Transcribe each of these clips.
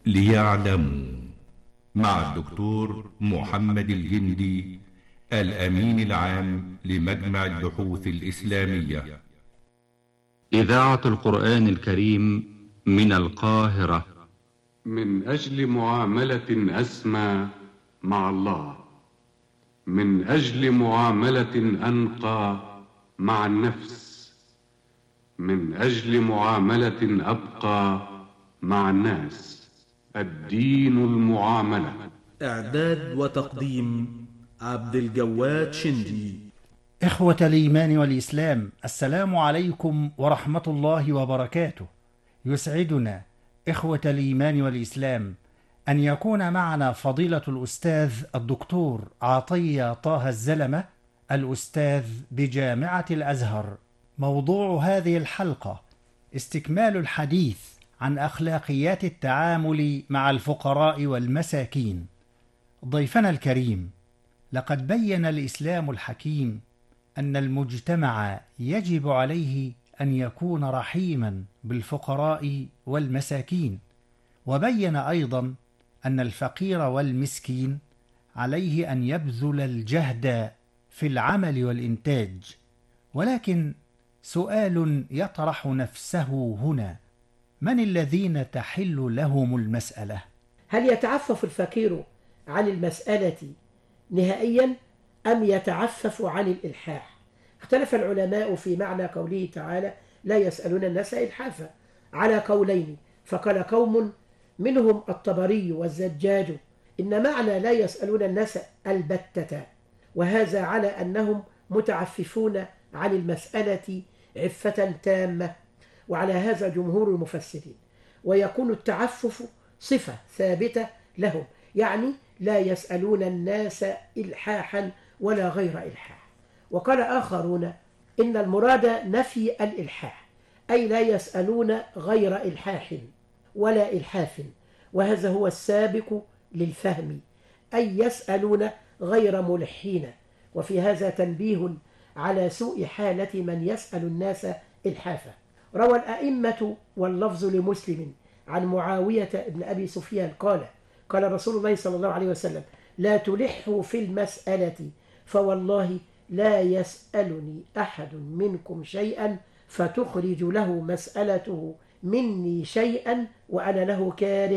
ليعلموا مع الدكتور محمد الجندي الأمين العام لمجمع البحوث الإسلامية. إذاعة القرآن الكريم من القاهرة. من أجل معاملة أسمى مع الله، من أجل معاملة أنقى مع النفس، من أجل معاملة أبقى مع الناس. الدين المعاملة. إعداد وتقديم عبد الجواد شندي. إخوة الإيمان والإسلام، السلام عليكم ورحمة الله وبركاته. يسعدنا إخوة الإيمان والإسلام أن يكون معنا فضيلة الأستاذ الدكتور عطية طه الزلمة، الأستاذ بجامعة الأزهر. موضوع هذه الحلقة استكمال الحديث عن أخلاقيات التعامل مع الفقراء والمساكين. ضيفنا الكريم، لقد بين الإسلام الحكيم أن المجتمع يجب عليه أن يكون رحيما بالفقراء والمساكين، وبين أيضا أن الفقير والمسكين عليه أن يبذل الجهد في العمل والإنتاج. ولكن سؤال يطرح نفسه هنا: من الذين تحل لهم المسألة؟ هل يتعفف الفقير عن المسألة نهائيا أم يتعفف عن الإلحاح؟ اختلف العلماء في معنى قوله تعالى لا يسألون الناس إلحافا على قولين، فقال قوم منهم الطبري والزجاج إن معنى لا يسألون الناس البتة، وهذا على أنهم متعففون عن المسألة عفة تامة، وعلى هذا جمهور المفسرين. ويكون التعفف صفة ثابتة لهم، يعني لا يسألون الناس إلحاحا ولا غير إلحاح. وقال آخرون إن المراد نفي الإلحاح، أي لا يسألون غير إلحاح ولا إلحاف، وهذا هو السابق للفهم، أي يسألون غير ملحين. وفي هذا تنبيه على سوء حالة من يسأل الناس إلحافا. روى الأئمة واللفظ لمسلم عن معاوية بن أبي سفيان قال رسول الله صلى الله عليه وسلم لا تلحوا في المسألة، فوالله لا يسألني أحد منكم شيئا فتخرج له مسألته مني شيئا وأنا له كاره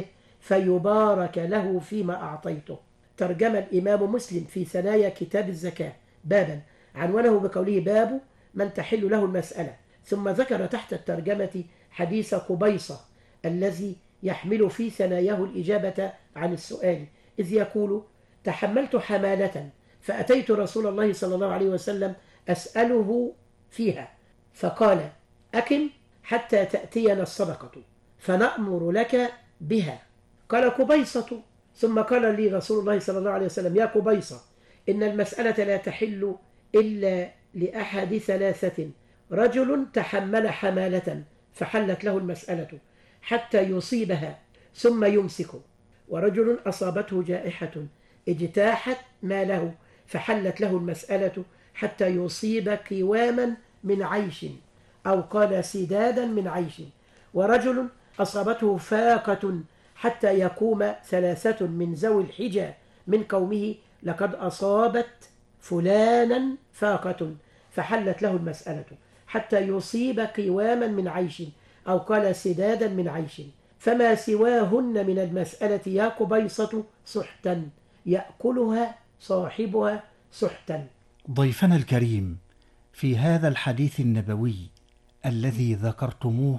فيبارك له فيما أعطيته. ترجم الإمام مسلم في ثنايا كتاب الزكاة بابا عنوانه بقوله باب من تحل له المسألة، ثم ذكر تحت الترجمة حديث قبيصة الذي يحمل في ثناياه الإجابة عن السؤال، إذ يقول تحملت حمالة فأتيت رسول الله صلى الله عليه وسلم أسأله فيها، فقال أكم حتى تأتينا الصدقة فنأمر لك بها. قال قبيصة، ثم قال لي رسول الله صلى الله عليه وسلم يا قبيصة إن المسألة لا تحل إلا لأحد ثلاثة: رجل تحمل حمالة فحلت له المسألة حتى يصيبها ثم يمسك، ورجل أصابته جائحة اجتاحت ماله فحلت له المسألة حتى يصيب قواما من عيش، أو قال سدادا من عيش، ورجل أصابته فاقة حتى يقوم ثلاثة من ذوي الحجى من قومه لقد أصابت فلانا فاقة فحلت له المسألة حتى يصيب قواما من عيش، أو قال سدادا من عيش، فما سواهن من المسألة يا قبيصة سحتا يأكلها صاحبها سحتا. ضيفنا الكريم، في هذا الحديث النبوي الذي ذكرتموه